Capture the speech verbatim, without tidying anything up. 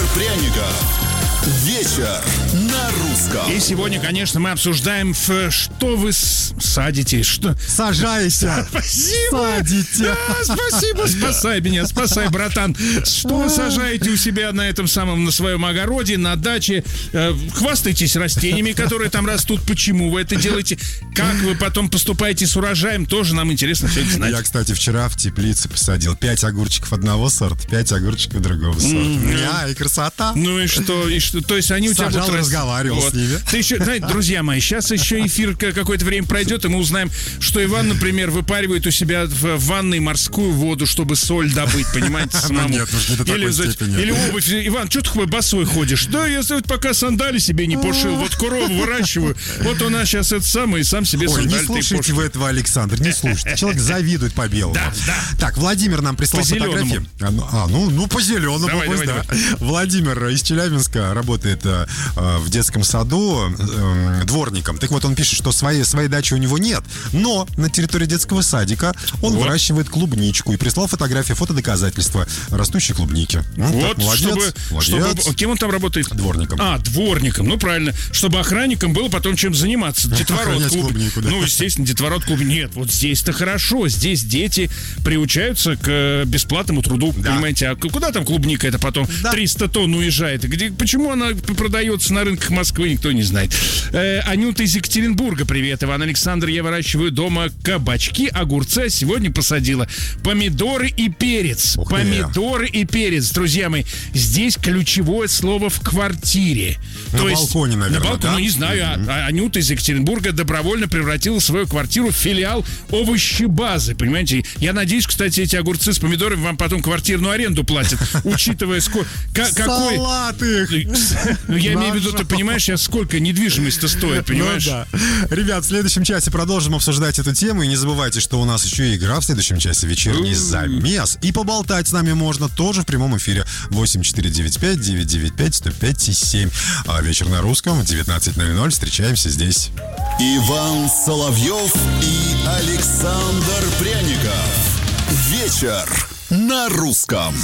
Пряников. Вечер на русском. И сегодня, конечно, мы обсуждаем, что вы садите, что... Сажаете. Спасибо. Садите. Да, спасибо, спасай меня, спасай, братан. Что вы сажаете у себя на этом самом, на своем огороде, на даче? Хвастайтесь растениями, которые там растут. Почему вы это делаете? Как вы потом поступаете с урожаем? Тоже нам интересно все это знать. Я, кстати, вчера в теплице посадил пять огурчиков одного сорта, пять огурчиков другого сорта. Mm-hmm. Я, и красота. Ну и что? И что? То есть они у тебя Сажал, будут... разговаривал вот. с ними. Ты еще, знаете, друзья мои, сейчас еще эфир какое-то время пройдет, и мы узнаем, что Иван, например, выпаривает у себя в ванной морскую воду, чтобы соль добыть, понимаете, самому. Нет, не до такой степени. Или обувь. Иван, что ты босой ходишь? Да, я вот пока сандали себе не пошил, вот корову выращиваю. Вот у нас сейчас это самое, и сам себе Ой, сандали. не слушайте вы этого, Александр, не слушайте. Человек завидует по белому. Да, да. Так, Владимир нам прислал По фотографии. А, ну, ну, по зеленому. Давай, пусть, давай, да. Владимир из Челябинска работает э, в детском саду э, дворником. Так вот, он пишет, что своей, своей дачи у него нет, но на территории детского садика он вот. выращивает клубничку и прислал фотографии, фотодоказательства растущей клубники. Ну, вот, так, молодец, чтобы, молодец. чтобы... Кем он там работает? Дворником. А, дворником, ну правильно. Чтобы охранникам было потом чем заниматься. Детворот клуб... клубнику, да. Ну, естественно, детворот клуб. Нет, вот здесь-то хорошо. Здесь дети приучаются к бесплатному труду, да. Понимаете? А куда там клубника это потом да. триста тонн уезжает? Где, почему она продается на рынках Москвы, никто не знает. Э, Анюта из Екатеринбурга, привет, Иван Александр. Я выращиваю дома кабачки, огурцы, а сегодня посадила помидоры и перец. Ух помидоры ты. и перец, друзья мои. Здесь ключевое слово в квартире. На То балконе, есть, наверное, на балконе, да? ну не знаю, mm-hmm. а, а Анюта из Екатеринбурга добровольно превратила свою квартиру в филиал овощебазы, понимаете? Я надеюсь, кстати, эти огурцы с помидорами вам потом квартирную аренду платят, учитывая сколько... Какой... Салат их! Ну, я имею в виду, ты понимаешь, сейчас сколько недвижимость-то стоит, понимаешь? Ну, да. Ребят, в следующем часе продолжим обсуждать эту тему. И не забывайте, что у нас еще и игра в следующем часе, вечерний замес. И поболтать с нами можно тоже в прямом эфире. восемь четыре девять пять девять девять пять сто пять семь. А вечер на русском в девятнадцать ноль ноль. Встречаемся здесь. Иван Соловьев и Александр Пряников. Вечер на русском.